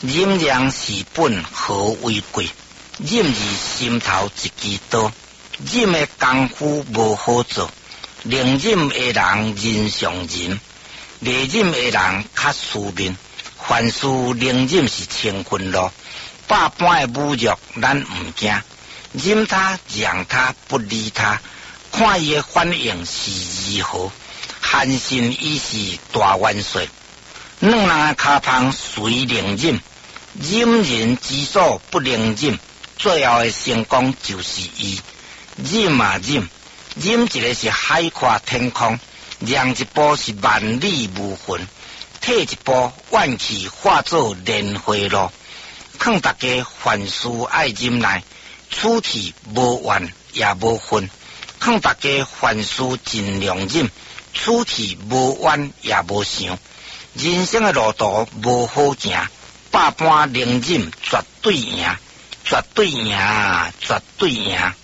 忍让是本何为贵？忍字心头一支刀，忍的功夫无好做，能忍的人人上人，未忍的人较输面。凡事能忍是清分路，百般的侮辱咱唔惊，忍他让他不理他，看伊的反应是如何。汉信伊是大元帅，两人的脚旁谁能忍？忍人之所不能忍，最后的成功就是伊。忍啊忍，忍一个是海阔天空，让一步是万里无痕，退一步怨气化作莲花路。劝大家凡事爱忍耐，处事无怨也无恨。劝大家凡事尽量忍，处事无怨也无想。人生的路途无好行，百般能忍绝对赢，绝对赢，绝对赢。